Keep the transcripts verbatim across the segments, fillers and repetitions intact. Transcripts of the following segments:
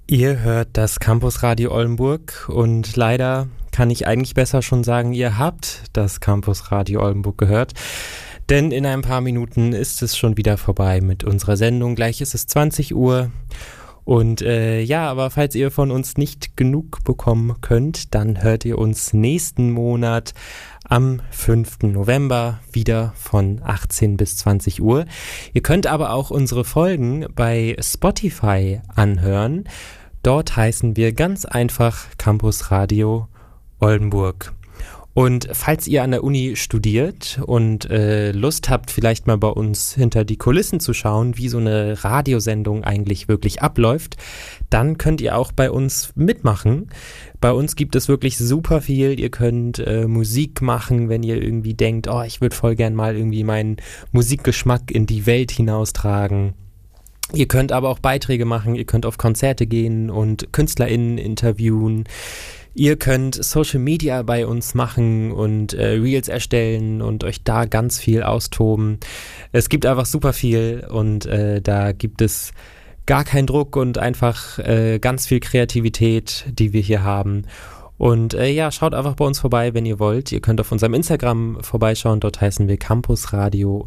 Ihr hört das Campus Radio Oldenburg und leider kann ich eigentlich besser schon sagen, ihr habt das Campus Radio Oldenburg gehört, denn in ein paar Minuten ist es schon wieder vorbei mit unserer Sendung. Gleich ist es zwanzig Uhr und äh, ja, aber falls ihr von uns nicht genug bekommen könnt, dann hört ihr uns nächsten Monat am fünften November wieder von achtzehn bis zwanzig Uhr. Ihr könnt aber auch unsere Folgen bei Spotify anhören. Dort heißen wir ganz einfach Campus Radio Oldenburg. Und falls ihr an der Uni studiert und äh, Lust habt, vielleicht mal bei uns hinter die Kulissen zu schauen, wie so eine Radiosendung eigentlich wirklich abläuft, dann könnt ihr auch bei uns mitmachen. Bei uns gibt es wirklich super viel. Ihr könnt äh, Musik machen, wenn ihr irgendwie denkt, oh, ich würde voll gern mal irgendwie meinen Musikgeschmack in die Welt hinaustragen. Ihr könnt aber auch Beiträge machen, ihr könnt auf Konzerte gehen und KünstlerInnen interviewen. Ihr könnt Social Media bei uns machen und äh, Reels erstellen und euch da ganz viel austoben. Es gibt einfach super viel und äh, da gibt es gar keinen Druck und einfach äh, ganz viel Kreativität, die wir hier haben. Und äh, ja, schaut einfach bei uns vorbei, wenn ihr wollt. Ihr könnt auf unserem Instagram vorbeischauen, dort heißen wir campusradio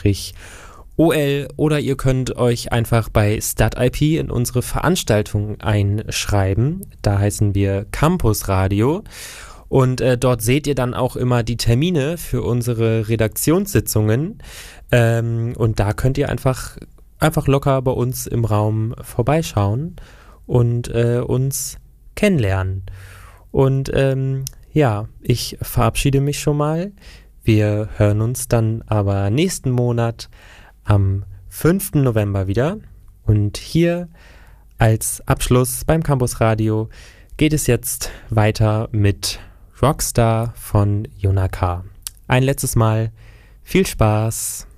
O L oder ihr könnt euch einfach bei StadtIP in unsere Veranstaltung einschreiben. Da heißen wir Campus Radio und äh, dort seht ihr dann auch immer die Termine für unsere Redaktionssitzungen ähm, und da könnt ihr einfach, einfach locker bei uns im Raum vorbeischauen und äh, uns kennenlernen. Und ähm, ja, ich verabschiede mich schon mal. Wir hören uns dann aber nächsten Monat am fünften November wieder und hier als Abschluss beim Campus Radio geht es jetzt weiter mit Rockstar von Yona K. Ein letztes Mal viel Spaß!